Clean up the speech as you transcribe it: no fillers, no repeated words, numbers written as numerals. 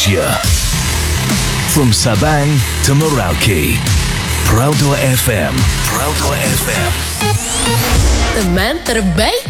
Indonesia. From Sabang to Merauke, Proud FM. Proud FM. Teman terbaik